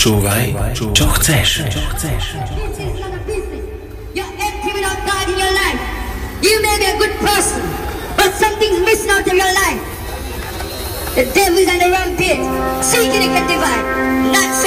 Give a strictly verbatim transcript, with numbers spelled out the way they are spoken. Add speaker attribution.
Speaker 1: Počúvaj, čo chceš.
Speaker 2: You're empty without God in your life. You may be a good person, but something's missing out of your life. The devil's on the wrong page. Seeking to get divine. Not